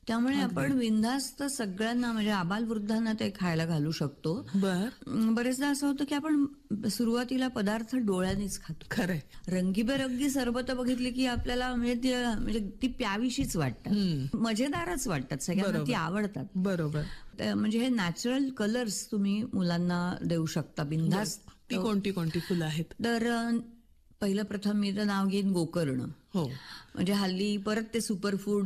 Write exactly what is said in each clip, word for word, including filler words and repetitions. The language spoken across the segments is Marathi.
त्यामुळे आपण बिनधास्त सगळ्यांना म्हणजे आबालवृद्धांना ते खायला घालू शकतो. बर बरेचदा असं होतं की आपण सुरुवातीला पदार्थ डोळ्यानेच खातो. खरंय. रंगीबेरंगी सरबत बघितली की आपल्याला म्हणजे ती म्हणजे ती प्यावीशीच वाटतात, मजेदारच वाटतात, सगळ्यांना बरोबर. ती आवडतात. बरोबर. तर म्हणजे हे नॅचरल कलर्स तुम्ही मुलांना देऊ शकता बिनधास्त. ती कोणती कोणती फुलं आहेत? तर अ, पहिलं प्रथम मी तर नाव घेईन गोकर्ण. हो. म्हणजे हल्ली परत ते सुपरफूड,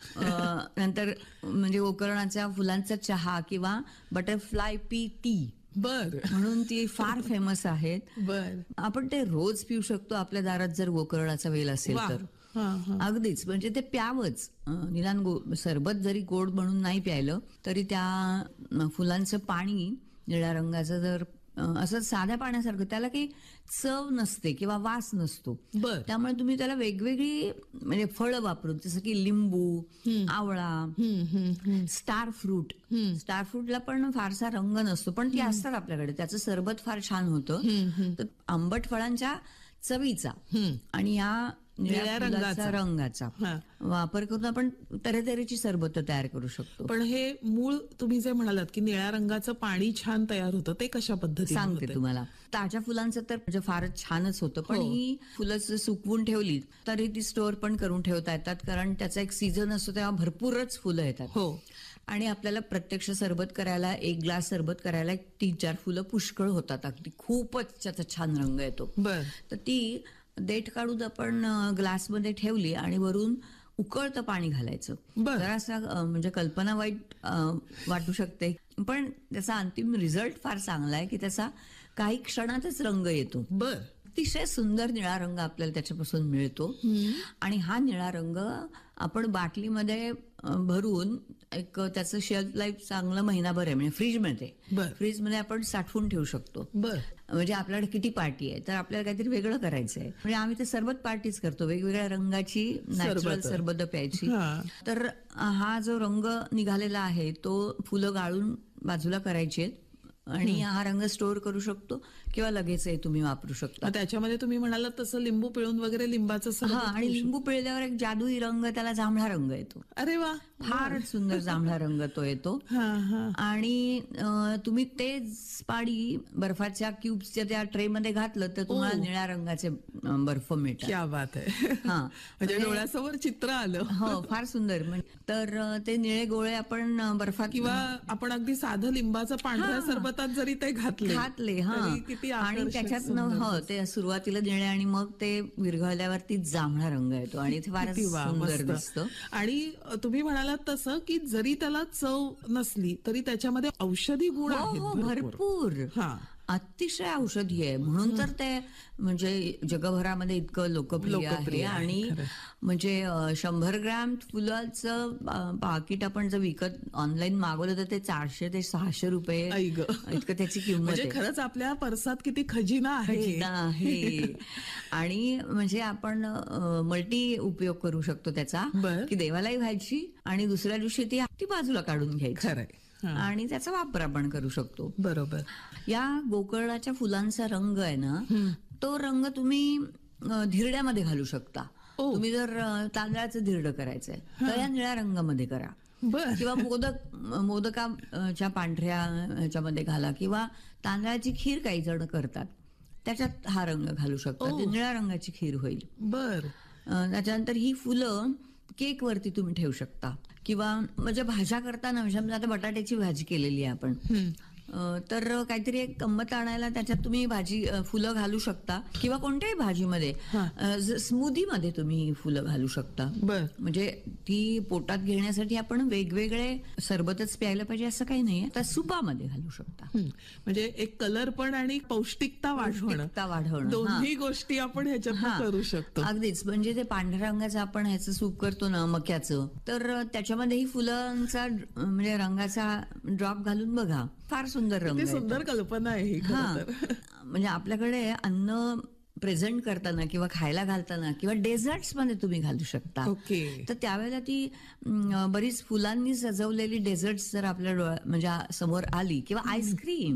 नंतर म्हणजे गोकर्णाच्या फुलांचा चहा किंवा बटरफ्लाय पी टी बर म्हणून ती फार फेमस आहेत. बर आपण ते रोज पिऊ शकतो आपल्या दारात जर गोकर्णाचा वेल असेल वा. तर. हा, हा. अगदीच म्हणजे ते प्यावंच. अं, निदान गो सरबत जरी गोड म्हणून नाही प्यायलं तरी त्या अं, फुलांचं पाणी निळ्या रंगाचं जर अं, असं साध्या पाण्यासारखं, त्याला काही चव नसते किंवा वास नसतो. बर त्यामुळे तुम्ही त्याला वेगवेगळी म्हणजे फळं वापरून, जसं की लिंबू, आवळा, हम्म, हम्म, हम्म. Star fruit. स्टार फ्रूटला पण फारसा रंग नसतो, पण ती असतात आपल्याकडे. त्याचं सरबत फार छान होतं. तर आंबट फळांच्या चवीचा आणि या निळ्या निळ्या रंगाचा. रंगाचा रंगाचा हा. वापर करून आपण तऱ्हेतऱ्हेची सरबत तयार करू शकतो. पण हे मूळ तुम्ही जे म्हणालात की निळ्या रंगाचं पाणी छान तयार होतं, ते कशा पद्धतीने सांगते होते? तुम्हाला. ताज्या फुलांचं तर म्हणजे फारच छानच होतं, पण हो. ही फुलं जर सुकवून ठेवली तरी ती स्टोअर पण करून ठेवता येतात, कारण त्याचा एक सीझन असतो तेव्हा भरपूरच फुलं येतात. हो. आणि आपल्याला प्रत्यक्ष सरबत करायला, एक ग्लास सरबत करायला एक तीन चार फुलं पुष्कळ होतात. अगदी खूपच त्याचा छान रंग येतो. बर तर ती देठ काढून आपण अं, ग्लासमध्ये ठेवली आणि वरून उकळतं पाणी घालायचं. बर. जरासा अं, म्हणजे कल्पना वाईट अं, वाटू शकते, पण त्याचा अंतिम रिझल्ट फार चांगला आहे की त्याचा काही क्षणातच रंग येतो. बर अतिशय सुंदर निळा रंग आपल्याला त्याच्यापासून मिळतो. आणि हा निळा रंग आपण बाटलीमध्ये अं, भरून एक त्याचं शेल्फ लाईफ चांगलं महिनाभर आहे, म्हणजे फ्रीजमध्ये बर. फ्रीजमध्ये आपण साठवून ठेवू शकतो. बर म्हणजे आपल्याकडे किती पार्टी आहे तर आपल्याला काहीतरी वेगळं करायचं आहे, म्हणजे आम्ही ते सरबत पार्टीच करतो, वेगवेगळ्या रंगाची नॅचरल सरबतं. सरबत प्यायची. हा. तर हा जो रंग निघालेला आहे तो फुलं गाळून बाजूला करायची आहेत आणि हा रंग स्टोअर करू शकतो किंवा लगेचही तुम्ही वापरू शकता. मग त्याच्यामध्ये तुम्ही म्हणालात तसं लिंबू पिळून वगैरे लिंबाचं सरबत हा, आणि पिऊ लिंबू पिळल्यावर एक जादुई रंग, त्याला जांभळा रंग येतो. शकतो. अरे वा. फारच सुंदर जांभळा रंग तो येतो. हा, हा. आणि अं, तुम्ही तेच पाणी बर्फाच्या क्यूब्सच्या त्या ट्रे मध्ये घातलं तर तुम्हाला ओ. निळ्या रंगाचे अं, बर्फ मिळतात. क्या बात आहे. हा. म्हणजे म्हणजे- डोळ्यासमोर चित्र आलं. हो, फार सुंदर. म्हणजे तर अं, ते निळे गोळे आपण अं, बर्फात किंवा आपण अगदी साधं लिंबाचं पांढऱ्या हा. सरबतात जरी ते घातले घातले हा, तरी किती आणि आकर्षक, त्याच्यात सुंदर हो ते सुरुवातीला निळे आणि मग ते विरघळल्यावरती जांभळा रंग येतो आणि ते फारच किती वा, सुंदर मस्त. दिसतं. आणि तुम्ही म्हणालात तसं की जरी त्याला चव नसली तरी त्याच्यामध्ये औषधी गुण हो आहेत हो, भरपूर. भरपूर. हा. अतिशय औषधी आहे, म्हणून तर ते म्हणजे जगभरामध्ये इतकं लोकप्रिय लोकप्रिय आहे. आहे, आणि खरं. म्हणजे अं, शंभर ग्रॅम फुलाचं अं, पाकिट आपण जर विकत ऑनलाईन मागवलं तर ते चारशे ते सहाशे रुपये आई ग. इतकं त्याची किंमत म्हणजे आहे. खरंच आपल्या पर्सात किती खजिना आहे. खजिना आहे. आणि म्हणजे आपण मल्टी उपयोग करू शकतो त्याचा, बर. की देवालाही व्हायची आणि दुसऱ्या दिवशी ती ती बाजूला काढून घ्यायची खरंय. हा. आणि त्याचा वापर आपण करू शकतो. बरोबर. या गोकर्णाच्या फुलांचा रंग आहे ना, तो रंग तुम्ही अ, धिरड्यामध्ये घालू शकता. ओ. तुम्ही जर अ, तांदळाचं धिरडं करायचंय तर या निळ्या रंगामध्ये करा, बर. किंवा मोदक मोदकाच्या पांढऱ्या ह्याच्यामध्ये घाला, किंवा तांदळाची खीर काही जण करतात त्याच्यात हा रंग घालू शकता. ओ. ती निळ्या रंगाची खीर होईल. बर. अ, त्याच्यानंतर ही फुलं केक वरती तुम्ही ठेवू शकता, किंवा म्हणजे भाज्या करताना, म्हणजे आता बटाट्याची भाजी केलेली आहे आपण, अ, तर काहीतरी एक गंमत आणायला त्याच्यात तुम्ही भाजी अ, फुलं घालू शकता, किंवा कोणत्याही भाजीमध्ये हा. स्मूदी मध्ये तुम्ही ही फुलं घालू शकता. बर. म्हणजे ती पोटात घेण्यासाठी आपण वेगवेगळे सरबतच प्यायला पाहिजे असं काही नाहीये, तर सुपामध्ये घालू शकता. हम्म. म्हणजे एक कलर पण आणि पौष्टिकता वाढवणं, पौष्टिकता वाढवणं. दोन्ही गोष्टी आपण ह्याच्यात हा. करू शकतो. अगदीच. म्हणजे ते पांढऱ्या रंगाचं आपण ह्याचं सूप करतो ना, मक्याचं, तर त्याच्यामध्ये ही फुलांचा ड- म्हणजे रंगाचा ड्रॉप घालून बघा, फार सुंदर रंग किती येतो. सुंदर कल्पना आहे ही खरं हा. तर. म्हणजे आपल्याकडे अन्न प्रेझेंट करताना किंवा खायला घालताना किंवा डेझर्ट्स मध्ये तुम्ही घालू शकता. ओके. तर त्यावेळेला ती अं, बरीच फुलांनी सजवलेली डेझर्ट्स जर आपल्या डोळ्या म्हणजे समोर आली, किंवा आईस्क्रीम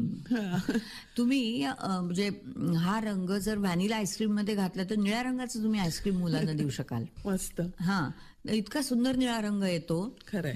तुम्ही अं, म्हणजे हा रंग जर व्हॅनिला आईस्क्रीम मध्ये घातला तर निळ्या रंगाचं तुम्ही आईस्क्रीम मुलांना देऊ शकाल. मस्त. हा, इतका सुंदर निळा रंग येतो. खरंय.